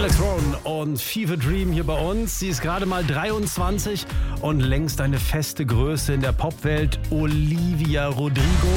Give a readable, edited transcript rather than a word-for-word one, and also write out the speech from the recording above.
Alex Rowan und Fever Dream hier bei uns. Sie ist gerade mal 23 und längst eine feste Größe in der Popwelt. Olivia Rodrigo.